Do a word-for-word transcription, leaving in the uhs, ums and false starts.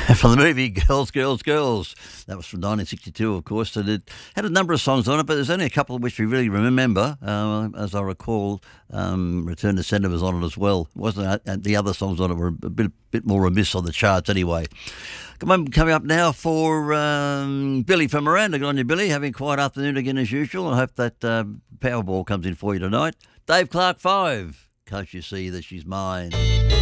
From the movie Girls, Girls, Girls. That was from nineteen sixty-two, of course. And it had a number of songs on it, but there's only a couple of which we really remember. Uh, as I recall, um, Return to Sender was on it as well. It wasn't uh, the other songs on it were a bit, bit more remiss on the charts anyway. Come on, coming up now for um, Billy from Miranda. Good on you, Billy. Having a quiet afternoon again as usual. I hope that uh, Powerball comes in for you tonight. Dave Clark, five. Can't you see that she's mine?